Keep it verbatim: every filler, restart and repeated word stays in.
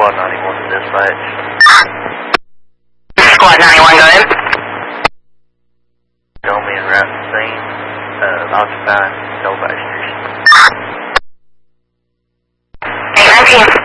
Squad ninety-one to dispatch. Squad ninety-one, go ahead. Show me and route the scene. Uh, occupying Novac Street. eight nineteen.